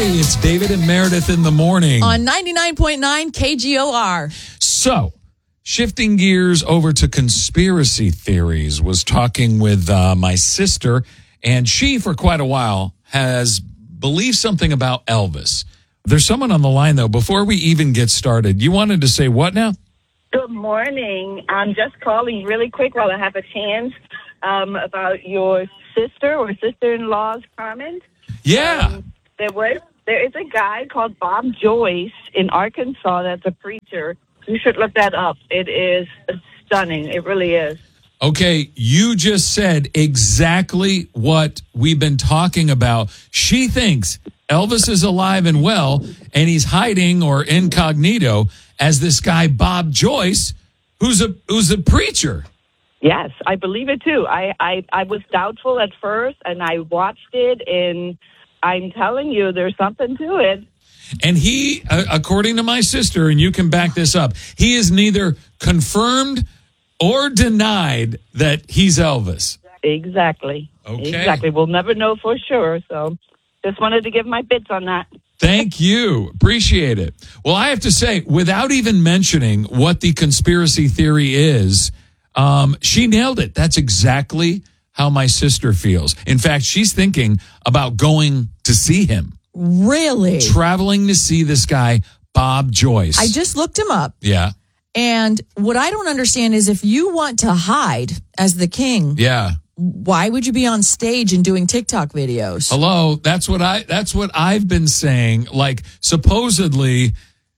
Hey, it's David and Meredith in the morning. On 99.9 KGOR. So, shifting gears over to conspiracy theories, was talking with my sister, and she, for quite a while, has believed something about Elvis. There's someone on the line, though. Before we even get started, you wanted to say what now? Good morning. I'm just calling really quick while I have a chance about your sister or sister-in-law's comment. Yeah. There is a guy called Bob Joyce in Arkansas that's a preacher. You should look that up. It is stunning. It really is. Okay, you just said exactly what we've been talking about. She thinks Elvis is alive and well, and he's hiding or incognito as this guy Bob Joyce, who's a preacher. Yes, I believe it too. I was doubtful at first, and I watched it, and I'm telling you, there's something to it. And he, according to my sister, and you can back this up, he is neither confirmed or denied that he's Elvis. Exactly. Okay. Exactly. We'll never know for sure. So just wanted to give my bits on that. Thank you. Appreciate it. Well, I have to say, without even mentioning what the conspiracy theory is, she nailed it. That's exactly how my sister feels. In fact, she's thinking about going to see him. Really? Traveling to see this guy, Bob Joyce. I just looked him up. Yeah. And what I don't understand is if you want to hide as the king, Yeah. why would you be on stage and doing TikTok videos? Hello. That's what I've been saying. Like, supposedly,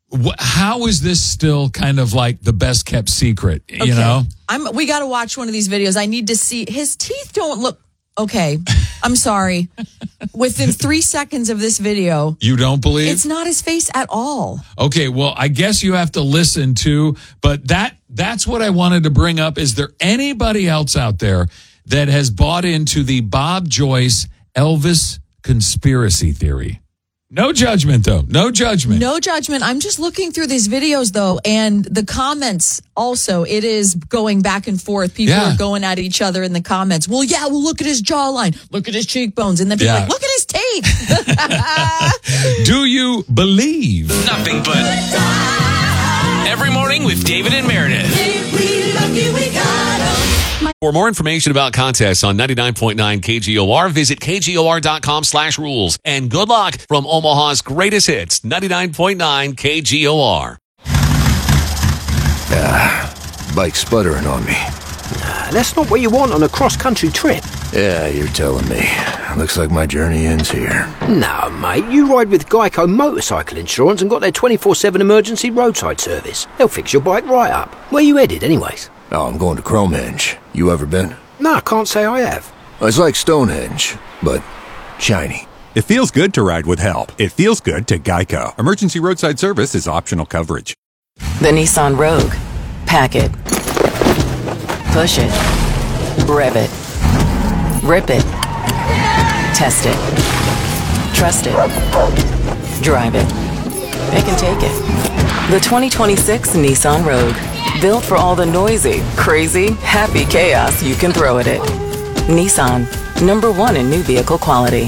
how is this still kind of like the best kept secret? Okay. You know? We got to watch one of these videos. I need to see. His teeth don't look okay. I'm sorry. Within 3 seconds of this video, You don't believe? it's not his face at all. Okay, well, I guess you have to listen to, but that's what I wanted to bring up. Is there anybody else out there that has bought into the Bob Joyce Elvis conspiracy theory? No judgment, though. No judgment. No judgment. I'm just looking through these videos, though, and the comments also, it is going back and forth. People Yeah. are going at each other in the comments. Well, look at his jawline. Look at his cheekbones. And then people are like, look at his teeth. Do you believe? Nothing but Every Morning with David and Meredith. For more information about contests on 99.9 KGOR, visit KGOR.com/rules. And good luck from Omaha's greatest hits, 99.9 KGOR. Bike sputtering on me. That's not what you want on a cross-country trip. Yeah, you're telling me. Looks like my journey ends here. No, mate, you ride with Geico Motorcycle Insurance and got their 24/7 emergency roadside service. They'll fix your bike right up. Where you headed, anyways? Oh, I'm going to Cromehenge. You ever been? No, I can't say I have. It's like Stonehenge, but shiny. It feels good to ride with help. It feels good to Geico. Emergency roadside service is optional coverage. The Nissan Rogue. Pack it. Push it. Rev it. Rip it. Test it. Trust it. Drive it. It can take it. The 2026 Nissan Rogue. Built for all the noisy, crazy, happy chaos you can throw at it. Nissan. #1 in new vehicle quality.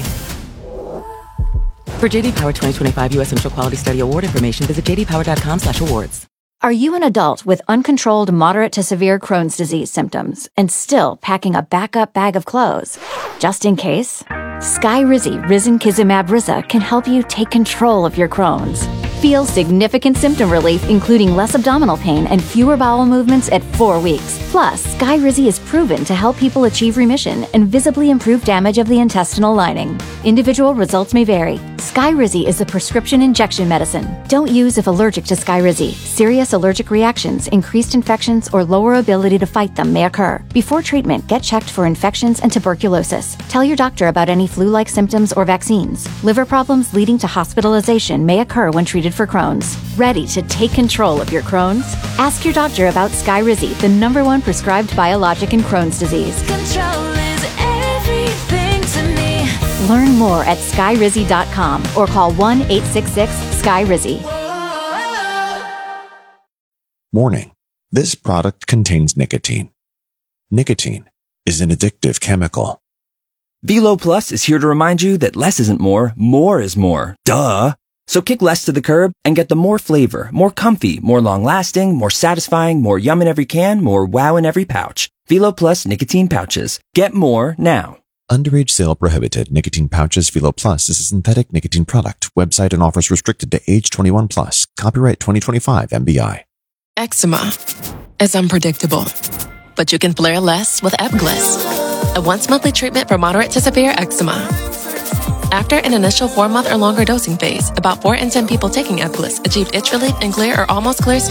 For JD Power 2025 U.S. Central Quality Study Award information, visit jdpower.com/awards. Are you an adult with uncontrolled moderate to severe Crohn's disease symptoms and still packing a backup bag of clothes? Just in case? Skyrizi Risankizumab Riza can help you take control of your Crohn's. Feel significant symptom relief, including less abdominal pain and fewer bowel movements at 4 weeks. Plus, Skyrizi is proven to help people achieve remission and visibly improve damage of the intestinal lining. Individual results may vary. Skyrizi is a prescription injection medicine. Don't use if allergic to Skyrizi. Serious allergic reactions, increased infections, or lower ability to fight them may occur. Before treatment, get checked for infections and tuberculosis. Tell your doctor about any flu-like symptoms or vaccines. Liver problems leading to hospitalization may occur when treated for Crohn's. Ready to take control of your Crohn's? Ask your doctor about Skyrizi, the #1 prescribed biologic in Crohn's disease. Control is everything to me. Learn more at skyrizi.com or call 1-866-SKYRIZI. Warning: this product contains nicotine. Nicotine is an addictive chemical. Velo Plus is here to remind you that less isn't more is more. Duh! So kick less to the curb and get the more flavor, more comfy, more long-lasting, more satisfying, more yum in every can, more wow in every pouch. Velo Plus nicotine pouches. Get more now. Underage sale prohibited. Nicotine pouches Velo Plus is a synthetic nicotine product. Website and offers restricted to age 21 plus. Copyright 2025 MBI. Eczema is unpredictable, but you can flare less with Ebglyss, a once-monthly treatment for moderate to severe eczema. After an initial 4-month or longer dosing phase, about 4 in 10 people taking Ebglyss achieved itch relief and clear or almost clear skin.